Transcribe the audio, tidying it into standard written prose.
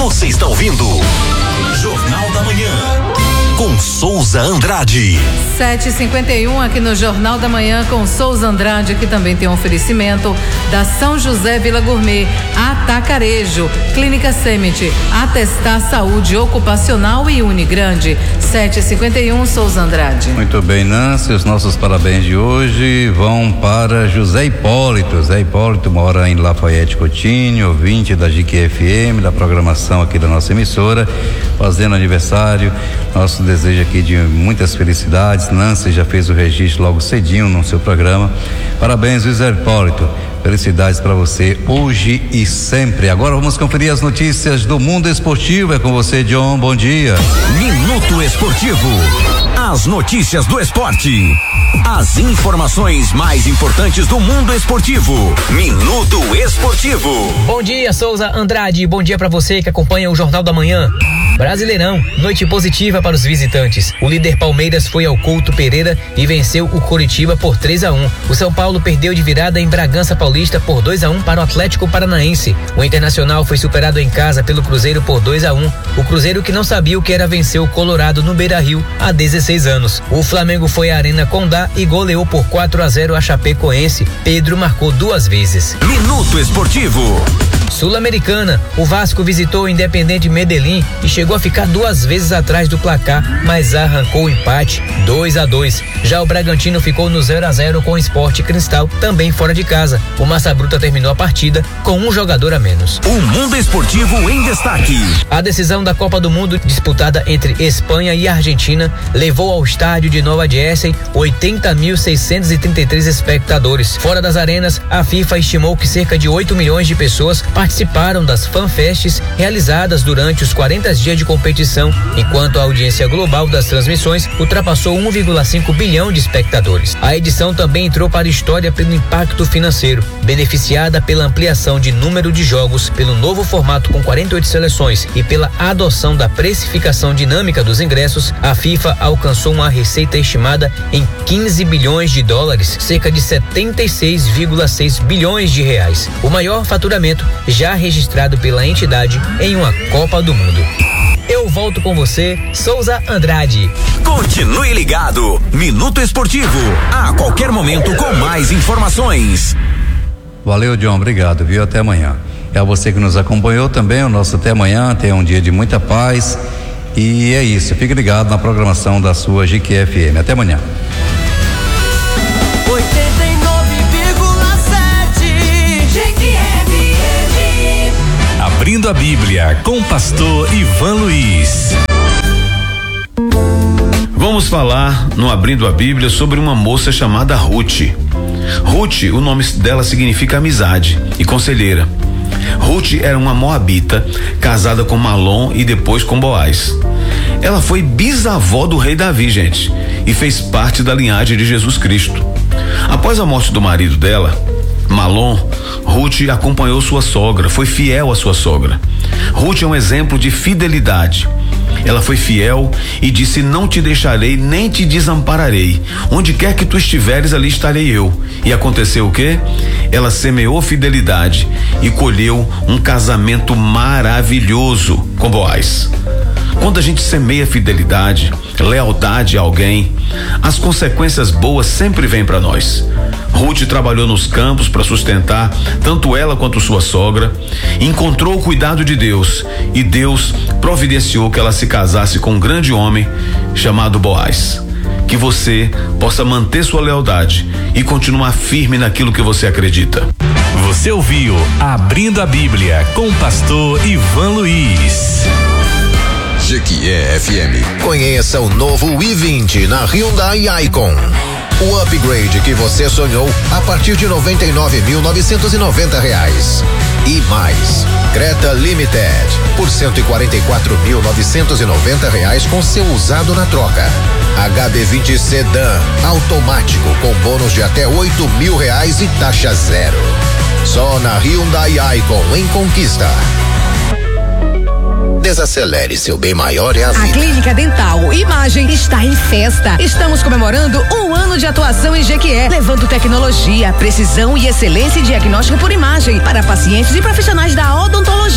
Você está ouvindo Jornal da Manhã com Souza Andrade. 7h51 aqui no Jornal da Manhã com Souza Andrade, que também tem um oferecimento da São José Vila Gourmet, Atacarejo, Clínica Semit, Atestar Saúde Ocupacional e Unigrande. 7h51, Souza Andrade. Muito bem, Nancy, os nossos parabéns de hoje vão para José Hipólito. José Hipólito mora em Lafayette Coutinho, ouvinte da GQFM, da programação aqui da nossa emissora, fazendo aniversário. Nosso desejo aqui de muitas felicidades. Nancy já fez o registro logo cedinho no seu programa. Parabéns, José Hipólito. Felicidades para você hoje e sempre. Agora vamos conferir as notícias do mundo esportivo. É com você, John. Bom dia. Minuto Esportivo. As notícias do esporte. As informações mais importantes do mundo esportivo. Minuto Esportivo. Bom dia, Souza Andrade. Bom dia para você que acompanha o Jornal da Manhã. Brasileirão, noite positiva para os visitantes. O líder Palmeiras foi ao Couto Pereira e venceu o Coritiba por 3-1. O São Paulo perdeu de virada em Bragança Paulista por 2-1 para o Atlético Paranaense. O Internacional foi superado em casa pelo Cruzeiro por 2-1. O Cruzeiro, que não sabia o que era vencer o Colorado no Beira-Rio há 16 anos. O Flamengo foi à Arena Condá e goleou por 4-0 a Chapecoense. Pedro marcou 2 vezes. Minuto Esportivo. Sul-Americana, o Vasco visitou o Independente Medellín e chegou a ficar 2 vezes atrás do placar, mas arrancou o empate 2-2. Já o Bragantino ficou no 0-0 com o Sport Cristal, também fora de casa. O Massa Bruta terminou a partida com um jogador a menos. O mundo esportivo em destaque. A decisão da Copa do Mundo, disputada entre Espanha e Argentina, levou ao estádio de Nova Jersey 80.633 espectadores. Fora das arenas, a FIFA estimou que cerca de 8 milhões de pessoas participaram das fanfests realizadas durante os 40 dias de competição, enquanto a audiência global das transmissões ultrapassou 1,5 bilhão de espectadores. A edição também entrou para a história pelo impacto financeiro, beneficiada pela ampliação de número de jogos, pelo novo formato com 48 seleções e pela adoção da precificação dinâmica dos ingressos. A FIFA alcançou uma receita estimada em 15 bilhões de dólares, cerca de 76,6 bilhões de reais, o maior faturamento já registrado pela entidade em uma Copa do Mundo. Eu volto com você, Souza Andrade. Continue ligado. Minuto Esportivo. A qualquer momento com mais informações. Valeu, John. Obrigado, viu? Até amanhã. É a você que nos acompanhou também. O nosso até amanhã. Tenha um dia de muita paz. E é isso. Fique ligado na programação da sua GQFM. Até amanhã. Abrindo a Bíblia com pastor Ivan Luiz. Vamos falar no Abrindo a Bíblia sobre uma moça chamada Ruth. Ruth, o nome dela significa amizade e conselheira. Ruth era uma moabita, casada com Malom e depois com Boaz. Ela foi bisavó do rei Davi, gente, e fez parte da linhagem de Jesus Cristo. Após a morte do marido dela, Malom, Ruth acompanhou sua sogra, foi fiel à sua sogra. Ruth é um exemplo de fidelidade. Ela foi fiel e disse: não te deixarei nem te desampararei. Onde quer que tu estiveres, ali estarei eu. E aconteceu o quê? Ela semeou fidelidade e colheu um casamento maravilhoso com Boaz. Quando a gente semeia fidelidade, lealdade a alguém, as consequências boas sempre vêm para nós. Ruth trabalhou nos campos para sustentar tanto ela quanto sua sogra, encontrou o cuidado de Deus e Deus providenciou que ela se casasse com um grande homem chamado Boaz. Que você possa manter sua lealdade e continuar firme naquilo que você acredita. Você ouviu Abrindo a Bíblia com o pastor Ivan Luiz. GQFM. Conheça o novo i20 na Hyundai Icon. O upgrade que você sonhou a partir de R$ 99.990. E mais, Creta Limited por R$ 144.990 com seu usado na troca. HB20 Sedan automático com bônus de até R$ 8.000 e taxa zero. Só na Hyundai Icon em Conquista. Desacelere, seu bem maior é a vida. A Clínica Dental Imagem está em festa. Estamos comemorando 1 ano de atuação em Jequié, levando tecnologia, precisão e excelência em diagnóstico por imagem para pacientes e profissionais da odontologia.